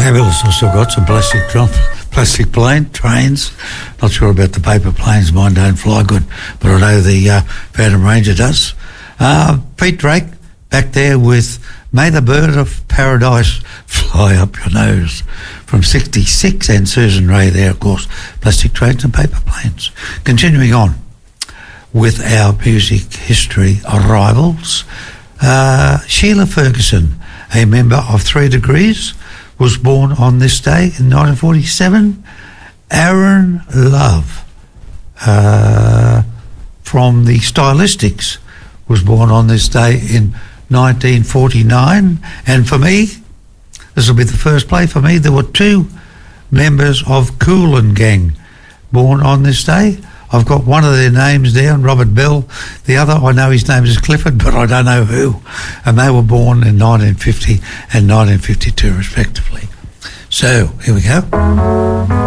Fabulous. I've still got some plastic trains. Not sure about the paper planes. Mine don't fly good, but I know the Phantom Ranger does. Pete Drake back there with May the Bird of Paradise Fly Up Your Nose from 66, and Susan Ray there, of course, plastic trains and paper planes. Continuing on with our music history arrivals, Sheila Ferguson, a member of 3 Degrees, was born on this day in 1947. Aaron Love from the Stylistics was born on this day in 1949. And for me, this will be the first play for me, there were 2 members of Kool and Gang born on this day. I've got one of their names down, Robert Bell. The other, I know his name is Clifford, but I don't know who. And they were born in 1950 and 1952, respectively. So, here we go.